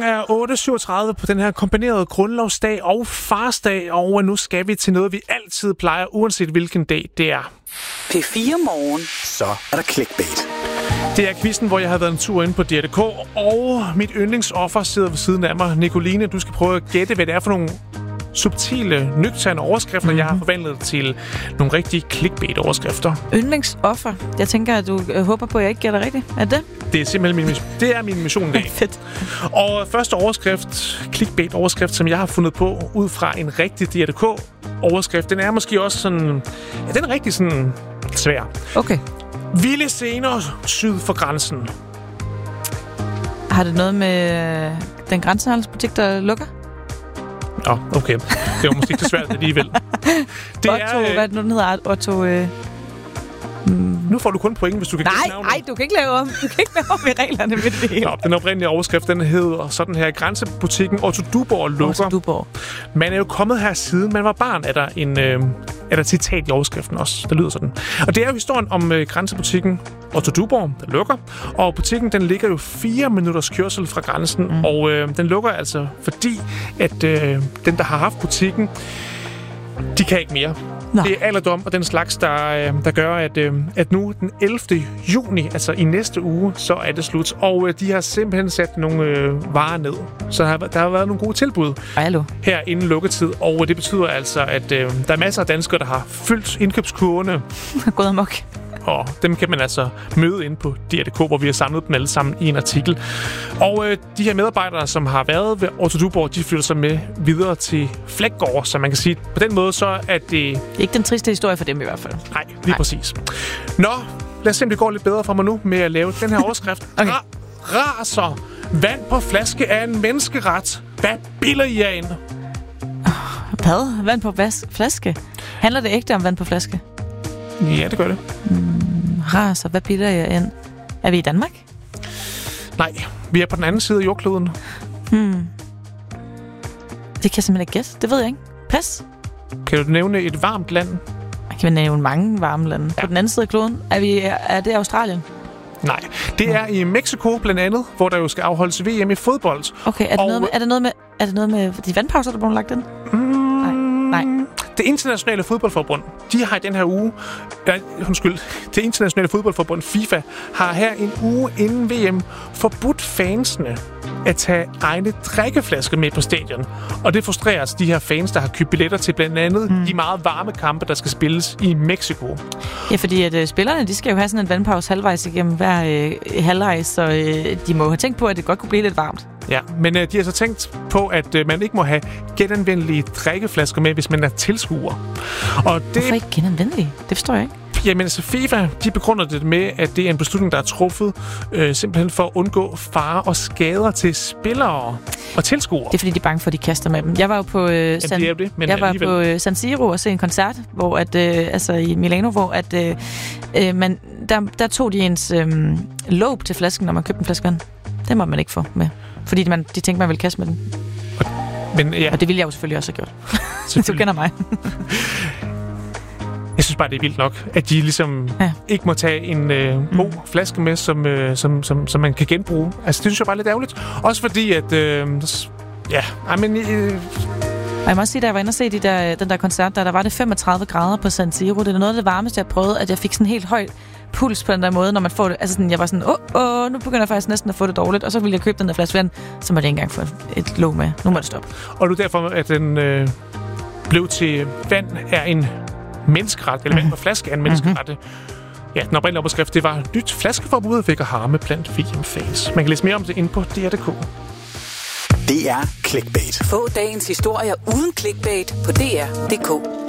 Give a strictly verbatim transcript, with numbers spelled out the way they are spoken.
Klokken er otte syvogtredive på den her kombinerede grundlovsdag og farsdag, og nu skal vi til noget, vi altid plejer, uanset hvilken dag det er. P fire Morgen. Så er der clickbait. Det er quizzen, hvor jeg har været en tur inde på D R punktum D K, og mit yndlingsoffer sidder ved siden af mig. Nicoline, du skal prøve at gætte, hvad det er for nogle subtile, nøgterne overskrifter, mm-hmm. jeg har forvandlet til nogle rigtige clickbait-overskrifter. Yndlingsoffer. Jeg tænker, at du øh, håber på, at jeg ikke gætter rigtigt. Er det? Det er simpelthen min mission. Det er min mission i dag. Fedt. Og første overskrift, clickbait-overskrift, som jeg har fundet på ud fra en rigtig D R punktum D K-overskrift, den er måske også sådan... Ja, den er rigtig sådan svær. Okay. Vilde scener syd for grænsen. Har det noget med den grænsehandelsbutik, der lukker? Nå, okay. Det var måske ikke så svært alligevel. Det Otto, er, øh... hvad er det nu, den hedder? Otto... Øh... Mm. Nu får du kun point, hvis du kan Nej, nej, du kan ikke lave om. Du kan ikke lave om i reglerne med det hele. Nå, den oprindelige overskrift, den hedder sådan her: grænsebutikken Otto Duborg lukker. Otto Duborg. Man er jo kommet her siden man var barn, er der en øh, er der citat i overskriften også. Det lyder sådan. Og det er jo historien om øh, grænsebutikken Otto Duborg, der lukker. Og butikken, den ligger jo fire minutters kørsel fra grænsen. Mm. Og øh, den lukker altså, fordi at øh, den, der har haft butikken, de kan ikke mere. Nå. Det er alderdom og den slags, der, der gør, at, at nu den ellevte juni, altså i næste uge, så er det slut. Og de har simpelthen sat nogle øh, varer ned. Så der har, der har været nogle gode tilbud Hallo. her inden lukketid. Og det betyder altså, at øh, der er masser af danskere, der har fyldt indkøbskurvene. Gået amok. Og dem kan man altså møde inde på D R punktum D K, hvor vi har samlet dem alle sammen i en artikel. Og øh, de her medarbejdere, som har været ved Otto Duborg, de flytter sig med videre til Flækgaard, så man kan sige, på den måde så er det... Det er ikke den triste historie for dem i hvert fald. Nej, lige Nej. præcis. Nå, lad os se, om det går lidt bedre for mig nu med at lave den her overskrift. Okay. Ra- raser. Vand på flaske er en menneskeret. Hvad bilder I af en? Hvad? Vand på vas- flaske? Handler det ægte om vand på flaske? Ja, det gør det. Mm, raser, hvad bilder jeg ind? Er vi i Danmark? Nej, vi er på den anden side af jordkloden. Hmm. Det kan jeg simpelthen ikke gætte. Det ved jeg ikke. Pas. Kan du nævne et varmt land? Jeg kan nævne mange varme lande. Ja. På den anden side af kloden. Er, vi, er det Australien? Nej, det ja. er i Mexico blandt andet, hvor der jo skal afholdes V M i fodbold. Okay, er det, og... noget, med, er det noget med er det noget med de vandpauser, der bliver lagt ind? Mm. Nej. Nej. Det internationale fodboldforbund, de har i den her uge, ja, undskyld, det internationale fodboldforbund FIFA har her en uge inden V M forbudt fansene at tage egne drikkeflasker med på stadion. Og det frustrerer altså de her fans, der har købt billetter til blandt andet mm. de meget varme kampe, der skal spilles i Mexico. Ja, fordi at øh, spillerne, de skal jo have sådan en vandpause halvvejs igennem hver øh, halvleg, så øh, de må have tænkt på, at det godt kunne blive lidt varmt. Ja, men øh, de har så tænkt på, at øh, man ikke må have genanvendelige drikkeflasker med, hvis man er tilskuer. Og det... Hvorfor ikke genanvendelige? Det forstår jeg ikke. Jamen altså FIFA, de begrunder det med, at det er en beslutning, der er truffet øh, simpelthen for at undgå fare og skader til spillere og tilskuere. Det er fordi, de er bange for, at de kaster med dem. Jeg var jo på, øh, San, det det, men jeg var alligevel. på øh, San Siro og se en koncert, hvor at, øh, altså i Milano, hvor at, øh, øh, man, der, der tog de ens øh, låb til flasken, når man købte en flaske vand. Det må man ikke få med. Fordi man, de tænkte, man ville kaste med den. Men, ja. Og det ville jeg jo selvfølgelig også have gjort. Du kender mig. Jeg synes bare, det er vildt nok, at de ligesom ja. ikke må tage en øh, god mm. flaske med, som, øh, som, som, som man kan genbruge. Altså, det synes jeg bare er lidt ærgerligt. Også fordi, at... Øh, ja, I men... Øh, og jeg må også sige, da jeg var inde og se de der, den der koncert, der, der var det femogtredive grader på San Siro. Det er noget af det varmeste, jeg prøvede, at jeg fik sådan helt højt puls på den der måde, når man får det. Altså sådan, jeg var sådan, åh, åh, nu begynder jeg faktisk næsten at få det dårligt. Og så ville jeg købe den der flaske vand, så måtte jeg ikke engang få et låg med. Nu må det stoppe. Og nu derfor, at den øh, blev til vand, er en menneskeret, eller vand på flaske er en menneskeret. Mm-hmm. Ja, den oprindelige overskrift, det var nyt flaskeforbud vækker harme blandt V M-fans. Man kan læse mere om det inde på D R punktum D K. Det er clickbait. Få dagens historier uden clickbait på D R punktum D K.